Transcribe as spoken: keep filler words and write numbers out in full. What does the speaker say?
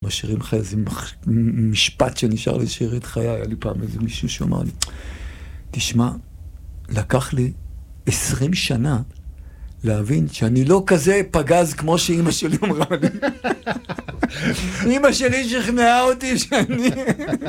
בשירים חיי, זה משפט שנשאר לי שירת חיי, היה לי פעם איזה מישהו שאומר לי, תשמע, לקח לי עשרים שנה להבין שאני לא כזה פגז כמו שאימא שלי אמרה לי. אימא שלי שכנעה אותי שאני...